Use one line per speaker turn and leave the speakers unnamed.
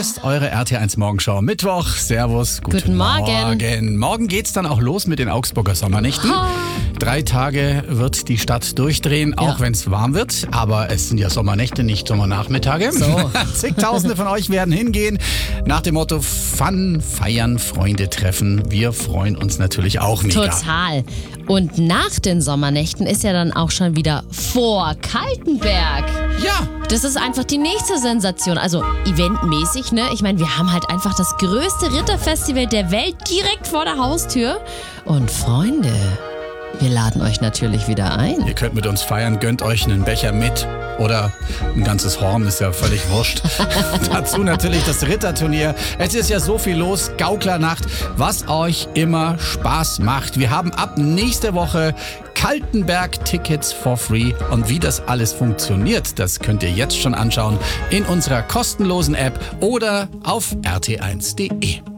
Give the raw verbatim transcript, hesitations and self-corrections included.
ist eure R T eins Morgenschau. Mittwoch. Servus. Guten,
Guten Morgen.
Morgen. Morgen geht's dann auch los mit den Augsburger Sommernächten.
Ha.
Drei Tage wird die Stadt durchdrehen, auch
Ja.
wenn es warm wird. Aber es sind ja Sommernächte, nicht Sommernachmittage.
So.
Zigtausende von euch werden hingehen. Nach dem Motto Fun, feiern, Freunde treffen. Wir freuen uns natürlich auch mega.
Total. Und nach den Sommernächten ist ja dann auch schon wieder vor Kaltenberg.
Ja.
Das ist einfach die nächste Sensation. Also eventmäßig, ne? Ich meine, wir haben halt einfach das größte Ritterfestival der Welt direkt vor der Haustür. Und Freunde, wir laden euch natürlich wieder ein.
Ihr könnt mit uns feiern, gönnt euch einen Becher mit oder ein ganzes Horn, ist ja völlig wurscht. Dazu natürlich das Ritterturnier. Es ist ja so viel los, Gauklernacht, was euch immer Spaß macht. Wir haben ab nächste Woche Kaltenberg-Tickets for free. Und wie das alles funktioniert, das könnt ihr jetzt schon anschauen in unserer kostenlosen App oder auf r t eins punkt d e.